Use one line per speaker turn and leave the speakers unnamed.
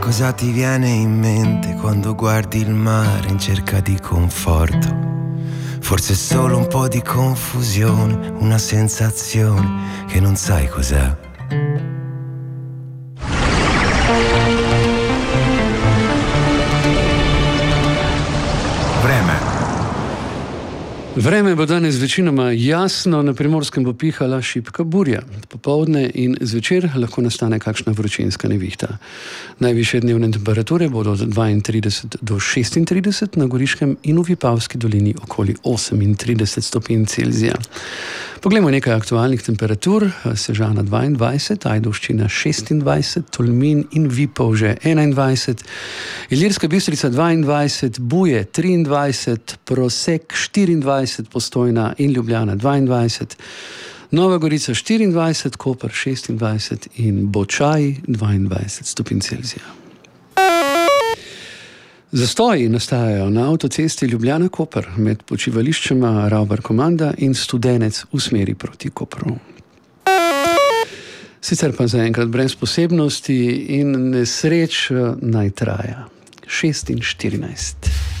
Cosa ti viene in mente quando guardi il mare in cerca di conforto? Forse solo un po' di confusione, una sensazione che non sai cos'è.
Vreme bo danes večinoma jasno, na Primorskem bo pihala šibka burja. Popoldne in zvečer lahko nastane kakšna vročinska nevihta. Najvišje dnevne temperature bodo od 32 do 36, na Goriškem in v Vipavski dolini okoli 38 stopinj Celzija. Poglejmo nekaj aktualnih temperatur. Sežana 22, Ajdovščina 26, Tolmin in Vipavže 21, Ilirska Bistrica 22, Buje 23, Prosek 24, Postojna in Ljubljana 22, Nova Gorica 24, Koper 26 in Bočaj 22 stopinj Celzija. Zastoji nastajajo na avtocesti Ljubljana-Koper med počivališčema Ravbar-Komanda in Studenec v smeri proti Kopru. Sicer pa zaenkrat brez posebnosti in nesreč naj traja 6:14.